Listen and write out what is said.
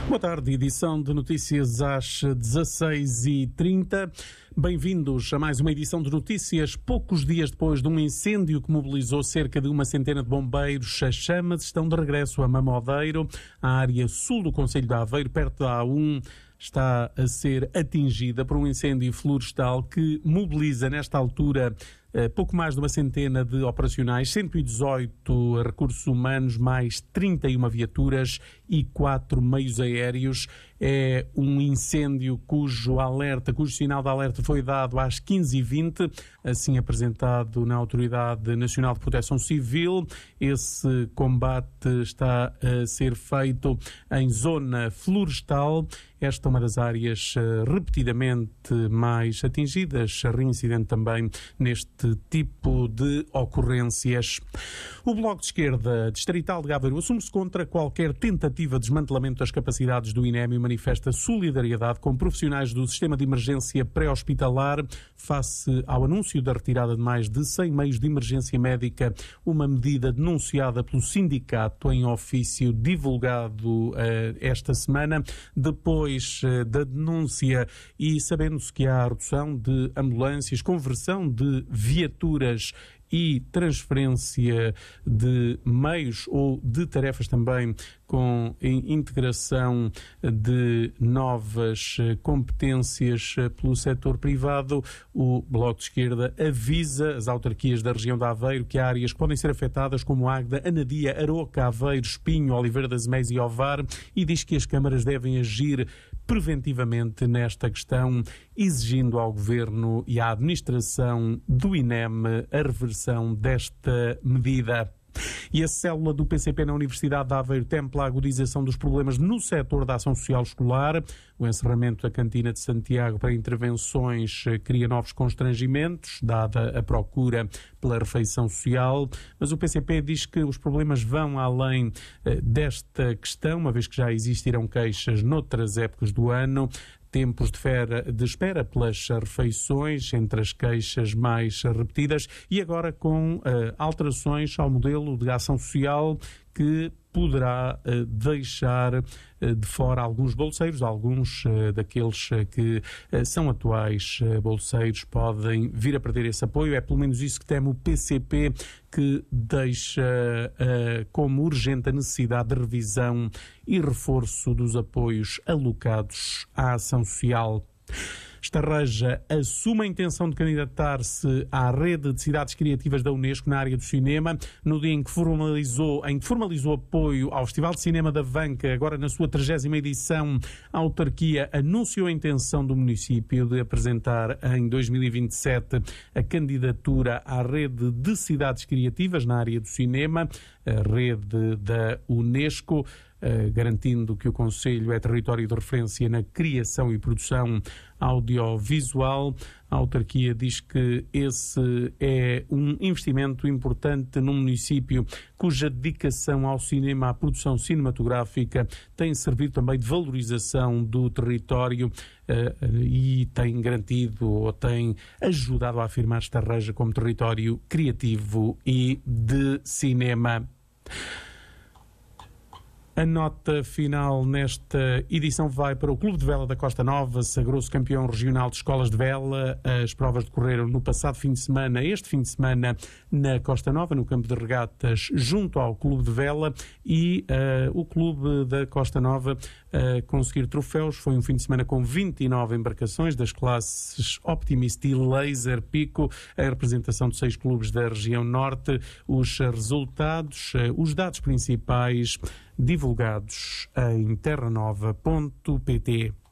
Boa tarde, edição de notícias às 16h30. Bem-vindos a mais uma edição de notícias. Poucos dias depois de um incêndio que mobilizou cerca de uma centena de bombeiros, as chamas estão de regresso a Mamodeiro, a área sul do concelho de Aveiro, perto da A1. Está a ser atingida por um incêndio florestal que mobiliza, nesta altura, pouco mais de uma centena de operacionais, 118 recursos humanos, mais 31 viaturas e 4 meios aéreos. É um incêndio cujo sinal de alerta foi dado às 15h20, assim apresentado na Autoridade Nacional de Proteção Civil. Esse combate está a ser feito em zona florestal. Esta é uma das áreas repetidamente mais atingidas, reincidente também neste tipo de ocorrências. O Bloco de Esquerda Distrital de Aveiro assume-se contra qualquer tentativa de desmantelamento das capacidades do INEM e manifesta solidariedade com profissionais do sistema de emergência pré-hospitalar face ao anúncio da retirada de mais de 100 meios de emergência médica, uma medida denunciada pelo sindicato em ofício divulgado esta semana. Depois da denúncia e sabendo-se que há redução de ambulâncias, conversão de viaturas e transferência de meios ou de tarefas também com integração de novas competências pelo setor privado, o Bloco de Esquerda avisa as autarquias da região de Aveiro que há áreas que podem ser afetadas como Águeda, Anadia, Aroca, Aveiro, Espinho, Oliveira das Meias e Ovar e diz que as câmaras devem agir preventivamente nesta questão, exigindo ao Governo e à administração do INEM a reversão desta medida. E a célula do PCP na Universidade de Aveiro tem pela agudização dos problemas no setor da ação social escolar. O encerramento da cantina de Santiago para intervenções cria novos constrangimentos, dada a procura pela refeição social. Mas o PCP diz que os problemas vão além desta questão, uma vez que já existiram queixas noutras épocas do ano. Tempos de espera pelas refeições, entre as queixas mais repetidas, e agora com alterações ao modelo de ação social que poderá deixar de fora alguns bolseiros, alguns daqueles que são atuais bolseiros podem vir a perder esse apoio. É pelo menos isso que teme o PCP, que deixa como urgente a necessidade de revisão e reforço dos apoios alocados à ação social. Estarreja assume a intenção de candidatar-se à rede de cidades criativas da Unesco na área do cinema, no dia em que formalizou apoio ao Festival de Cinema da Vanca, agora na sua 30ª edição. A autarquia anunciou a intenção do município de apresentar em 2027 a candidatura à rede de cidades criativas na área do cinema, a rede da Unesco, garantindo que o Concelho é território de referência na criação e produção audiovisual. A autarquia diz que esse é um investimento importante num município cuja dedicação ao cinema, à produção cinematográfica, tem servido também de valorização do território e tem garantido ou tem ajudado a afirmar Estarreja como território criativo e de cinema. A nota final nesta edição vai para o Clube de Vela da Costa Nova, sagrou-se campeão regional de escolas de vela. As provas decorreram no passado fim de semana, este fim de semana, na Costa Nova, no campo de regatas, junto ao Clube de Vela, e o Clube da Costa Nova conseguir troféus. Foi um fim de semana com 29 embarcações das classes Optimist e Laser Pico, a representação de 6 clubes da região norte. Os resultados, os dados principais divulgados em terranova.pt.